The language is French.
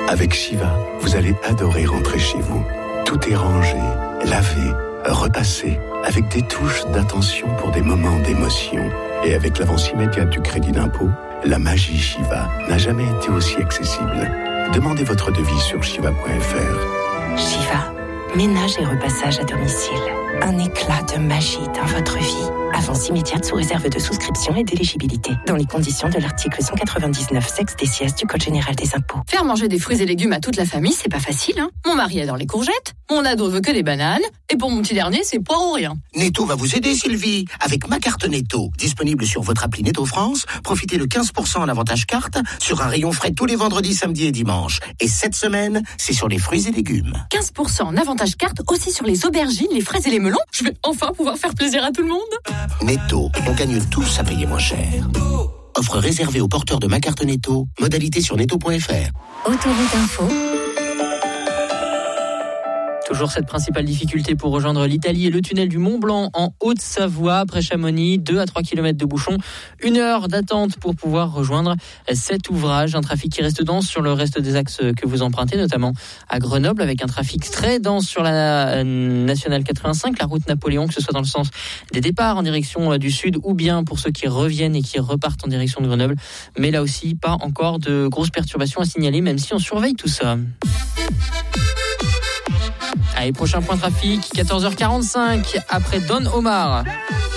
Avec Shiva, vous allez adorer rentrer chez vous. Tout est rangé, lavé, repassé, avec des touches d'attention pour des moments d'émotion. Et avec l'avance immédiate du crédit d'impôt, la magie Shiva n'a jamais été aussi accessible. Demandez votre devis sur shiva.fr. Shiva, ménage et repassage à domicile. Un éclat de magie dans votre vie. Avance immédiate sous réserve de souscription et d'éligibilité. Dans les conditions de l'article 199 sexe des sièges du Code général des impôts. Faire manger des fruits et légumes à toute la famille, c'est pas facile, hein. Mon mari adore les courgettes, mon ado veut que des bananes, et pour mon petit dernier, c'est poire ou rien. Netto va vous aider, Sylvie, avec ma carte Netto. Disponible sur votre appli Netto France, profitez de 15% en avantage carte sur un rayon frais tous les vendredis, samedis et dimanches. Et cette semaine, c'est sur les fruits et légumes. 15% en avantage carte aussi sur les aubergines, les fraises et les melons. Je vais enfin pouvoir faire plaisir à tout le monde. Netto, on gagne tous à payer moins cher. Offre réservée aux porteurs de ma carte Netto. Modalité sur netto.fr. Autoroute Info. Toujours cette principale difficulté pour rejoindre l'Italie et le tunnel du Mont Blanc en Haute-Savoie, après Chamonix, 2 à 3 km de bouchons, 1 heure d'attente pour pouvoir rejoindre cet ouvrage. Un trafic qui reste dense sur le reste des axes que vous empruntez, notamment à Grenoble, avec un trafic très dense sur la nationale 85, la route Napoléon, que ce soit dans le sens des départs en direction du sud ou bien pour ceux qui reviennent et qui repartent en direction de Grenoble. Mais là aussi, pas encore de grosses perturbations à signaler, même si on surveille tout ça. Allez, prochain point trafic, 14h45, après Don Omar.